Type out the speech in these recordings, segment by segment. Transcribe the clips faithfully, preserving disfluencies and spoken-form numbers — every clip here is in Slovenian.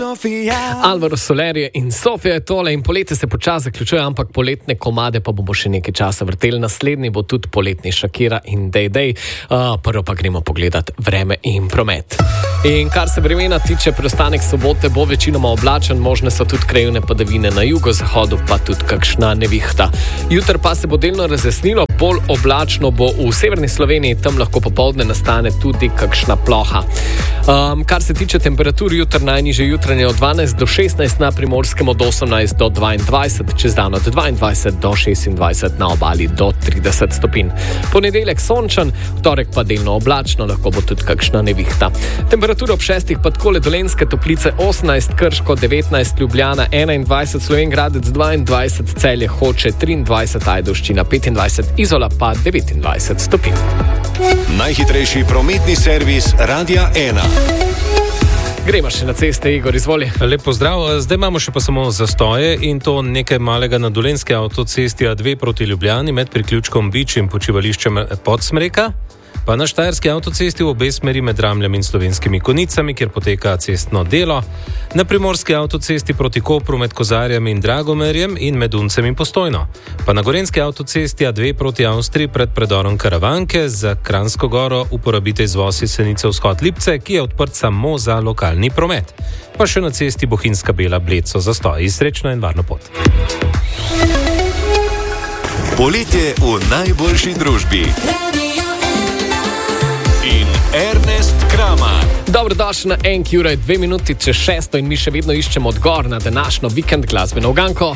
Sofija. Alvaro Soler in Sofija je tole in poletje se počasi zaključuje, ampak poletne komade pa bomo še nekaj časa vrteli. Naslednji bo tudi poletni Shakira in Day Day. Uh, prvo pa gremo pogledat vreme in promet. In kar se vremena tiče, preostanek sobote bo večinoma oblačen, možne so tudi krajevne padavine na jugozahodu, pa tudi kakšna nevihta. Jutr pa se bo delno razjasnilo, bolj oblačno bo v severni Sloveniji, tam lahko popoldne nastane tudi kakšna ploha. Um, kar se tiče temperatur, jutr najnižje jutranje od dvanajst do šestnajst, na Primorskem od osemnajst do dvaindvajset, čez dan od dvaindvajset do šestindvajset, na Obali do trideset stopinj. Ponedeljek sončen, v torek pa delno oblačno, lahko bo tudi kakšna nevihta. Temperatura ob šestih pa takole: Dolenjske Toplice osemnajst, Krško devetnajst, Ljubljana enaindvajset, Slovenj Gradec dvaindvajset, Celje Hoče triindvajset, Ajdovščina petindvajset, Izola pa devetindvajset stopinj. Najhitrejši prometni servis Radia ena. Gremo še na ceste, Igor, izvoli. Lep pozdrav, zdaj imamo še pa samo zastoje in to nekaj malega na Dolenjski avtocesti A dve proti Ljubljani med priključkom Bič in počivališčem Podsmreka, pa na Štajerski avtocesti v obe smeri med Ramljem in Slovenskimi Konicami, kjer poteka cestno delo, na Primorski avtocesti proti Kopru med Kozarjem in Dragomerjem in med Uncem in Postojno, pa na Gorenjski avtocesti A dve proti Avstriji pred predorom Karavanke, za Kranjsko goro uporabite izvoz iz Senice vzhod Lipce, ki je odprt samo za lokalni promet, pa še na cesti Bohinjska Bela Bled so zastoji. Srečno in varno pot. Poletje v najboljši družbi. Ernest Kramar. Dobrodošli na Enki, ura je dve minuti čez šesto in mi še vedno iščemo odgovor na današnjo vikend glasbeno uganko.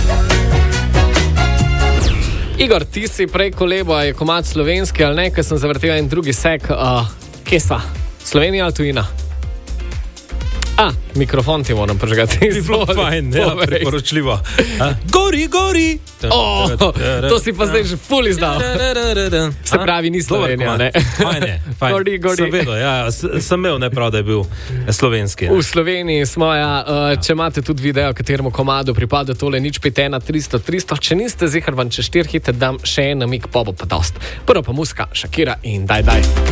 Igor, ti si prej kolebo, je komad slovenski ali ne, ker sem zavrtel en drugi sek. Uh, kje sva? Slovenija ali tujina? A, mikrofon ti moram prižgati. Zelo fajn, ja, priporočljivo. A? Gori, gori! Oh, to si pa zdaj že ful izdal. Se pravi, ni Slovenija, ne? Fajn je, fajn. Gori, gori. Sem vedel, ja, sem imel neprav, da je bil slovenski. V Sloveniji smo, ja, če imate tudi video, kateremu komadu pripada tole nič pet ena tristo tristo, če niste zihar van čez štir hite, dam še en namik, pa bo pa dost. Prvo pa muska, Shakira in Daj Daj.